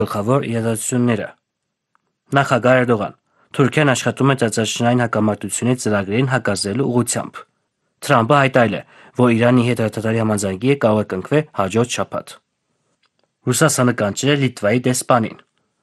Գլխավոր իրադարձությունները։ Նախագահ Էրդողան. Թուրքիան աշխատում է ծածկաշրջանային հակամարտությունների ծրագրերին հակազդելու ուղղությամբ։ Թրամփը հայտարարել է, որ Իրանի հետ հրթիռի համաձայնագիրը կարող է կնքվել հաջորդ շաբաթ։ Ռուսաստանը կանչել է Լիտվայի դեսպանին։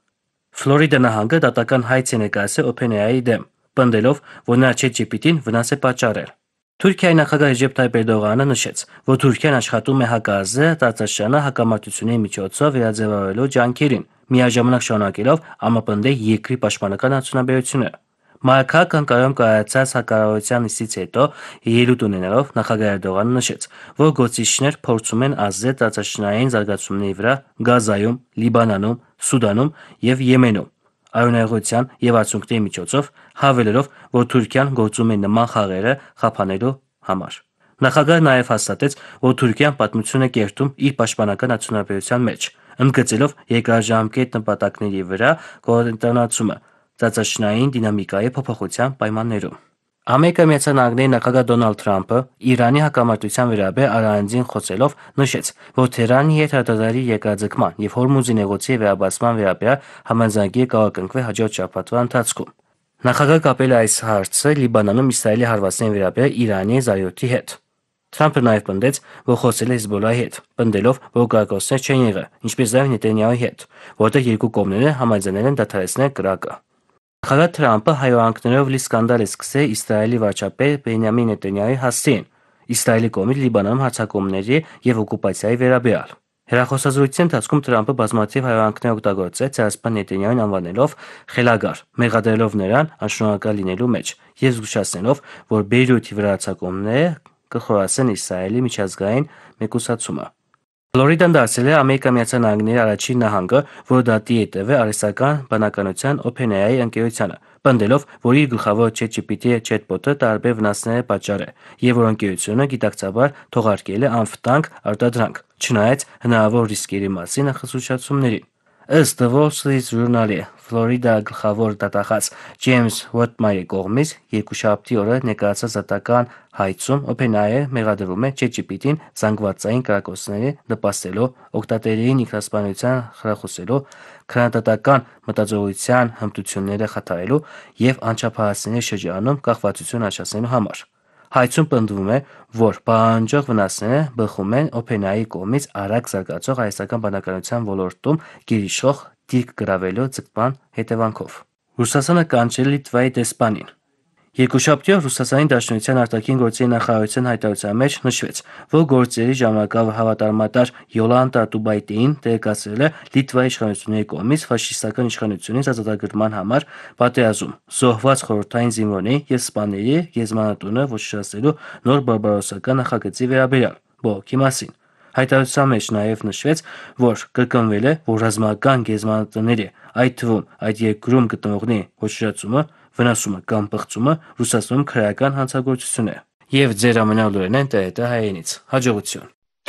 Ֆլորիդա նահանգը դատական հայց է ներկայացրել OpenAI-ի դեմ, պնդելով, որ նրա ChatGPT-ին վնաս է պատճառել։ Թուրքիայի նախագահ Ռեջեփ Թայիփ Էրդողանը նշեց, որ Թուրքիան աշխատում է հակազդել տարածաշրջանը հակամարտությունների միջոցով վերաձևավորելու ջանքերին, միաժամանակ շարունակելով ամրապնդել երկրի պաշտպանական արդյունաբերությունը։ Մայրաքաղաք Անկարայում կայացած հակառակորդ նիստից հետո ելույթ ունենալով նախագահ Էրդողանը նշեց, որ գործիչներ փորձում են ազդել տարածաշրջանային զարգացումների վրա Գազայում, Լիբանանում, Սուդանում եւ Եմենում արյունահեղության եւ արդյունքների միջոցով, հավելելով, որ Թուրքիան գործում է նման խաղերը խափանելու համար։ Նախագահը նաև հաստատեց, որ Թուրքիան պատմություն է կերտում իր պաշտպանական արդյունաբերության մեջ, ընդգծելով երկարաժամկետ նպատակների վրա կոնցենտրացումը տարածաշրջանային դինամիկայի փոփոխության պայմաններում։ Ամերիկայի Միացյալ Նահանգների նախագահ Դոնալդ Թրամփը Իրանի հակամարտության վերաբերյալ առանձին խոսելով նշեց, որ Թեհրանի հետ հրթիռի երկրաձգման եւ Հորմուզի նեղուցի վերաբացման վերաբերյալ համաձայնագիրը կարող է կնքվել հաջորդ շաբաթվա ընթացքում։ Նախագահը կապել է այս հարցը Լիբանանում Իսրայելի հարվածների վերաբերյալ Իրանի զայրույթի հետ։ Թրամփը նաև պնդեց, որ խոսել է Հեզբոլլահի հետ, պնդելով, որ կարգավորներ չեն եղել, ինչպես նաև Նեթանյահուի հետ, որտեղ երկու կողմերը համաձայնել են դադարեցնել կրակը։ Նախագահ Թրամփը հայհոյանքներով լի սկանդալ է սկսել Իսրայելի վարչապետ Բենյամին Նեթանյահուի հասցեին Իսրայելի կողմից Լիբանանում հարձակումների եւ օկուպացիայի վերաբերյալ։ Հեռախոսազրույցի ընթացքում Թրամփը բազմաթիվ հայհոյանքներ օգտագործեց ցեղասպան Նեթանյահուին անվանելով խելագար, մեղադրելով նրան անշնորհակալ լինելու մեջ եւ զգուշացնելով, որ Բեյրութի վրա հարձակումները կխորացնեն Իսրայելի միջազգային մեկուսացումը։ Ֆլորիդան դարձել է Ամերիկայի Միացյալ Նահանգների առաջին նահանգը, որը դատի է տվել արհեստական բանականության OpenAI ընկերությանը, պնդելով, որ իր գլխավոր ChatGPT chatbot-ը տարբեր վնասներ է պատճառել, եւ որ ընկերությունը գիտակցաբար թողարկել է անվտանգ արտադրանք, չնայած հնարավոր ռիսկերի մասին նախազգուշացումներին։ Ըստ The Wall Street Journal-ի Ֆլորիդա գլխավոր դատախազ Ջեյմս Ուոթմայերի կողմից երկուշաբթի օրը ներկայացած դատական հայցում OpenAI-ը մեղադրում է ChatGPT-ին զանգվածային կարգավորումների նպաստելու, օգտատերերին ինքնասպանության խրախուսելու, քննադատական մտածողության հմտությունները խաթարելու եւ անչափահասների շրջանում կախվածություն աճեցնելու համար։ Հայցում պնդվում է, որ պահանջող վնասները բխում են OpenAI-ի կողմից արագ զարգացող հայաստական բանականության ոլորտում գերիշխող դիրք գրավելու ձգտման հետևանքով։ Ռուսաստանը կանչել է Լիտվայի դեսպանին։ Երկուշաբթի օր Ռուսաստանի Դաշնության արտաքին գործերի նախարարության հայտարարության մեջ նշվեց, որ գործերի ժամանակավոր հավատարմատար Յոլանտա Տուբայտեին տեղեկացրել է Լիտվայի իշխանությունների կողմից ֆաշիստական իշխանությունից ազատագրման համար պատերազմ, զոհված խորհրդային զինվորների եւ սպաների գերեզմանատունը ոչնչացնելու նոր բարբարոսական նախագծի վերաբերյալ բողոքի մասին։ Հայտարարության մեջ նաև նշվեց, որ կրկնվել է, որ ռազմական գերեզմանատների, այդ թվում այդ երկրում գտնվողների ոչնչացումը, վնասումը կամ պղծումը Ռուսաստանում քրեական հանցագործություն է։ Եվ ձեր ամենալուրն են ՏՏ հայերենից։ Հաջողություն։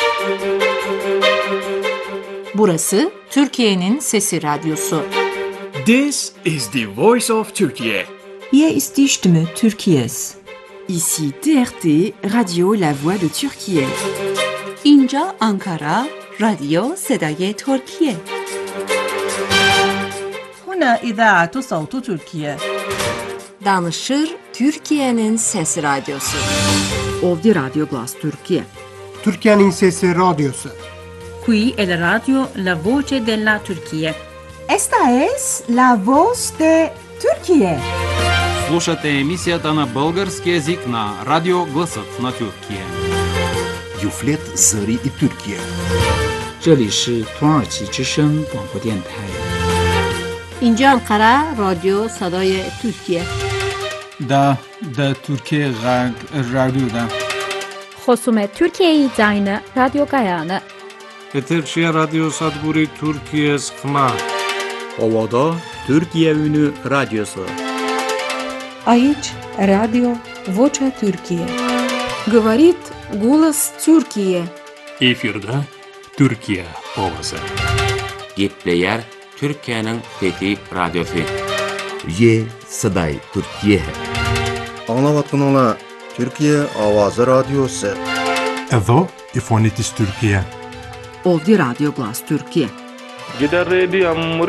Burası Türkiye'nin Sesi Radyosu. This is the voice of Turkey. Hier ist die Stimme Türkiye's. Ici TRT Radio La Voix de Türkiye. اینجا آنکارا رادیو صدای ترکیه. هنا إذاعة صوت تركيا. Danışır Türkiye'nin Sesi Radyosu. Ovdi Radio Glas Türkiye. Türkiye'nin Sesi Radyosu. Qui è la radio La Voce della Turchia. Esta es la voz de Turquía. Слушате емисията на български език на Радио Гласът на Тюркия. Юфлет Зари и Türkiye. 这里是土耳其之声广播电台。 اینجا انقره رادیو صدای ترکیه. دا ترکیه رادیو خصوم ترکیه زاین رادیو گایانه. Eterşehir Radyo Sadburi Türkiye Sıkma. Ovada Türkiye Ünü Radyosu. Aici Radio Vocea Türkiye. Говорит голос Türkiye. Efirde Türkiye ovası. Gepleyer Türkiye'nin fethi radyosu. Ye Saday Türkiye. Anlavatın Türkiye Avazı Radyosu. Edo İfonitis Türkiye. Ovdi Radio Glas Türkiye. gidan rediyon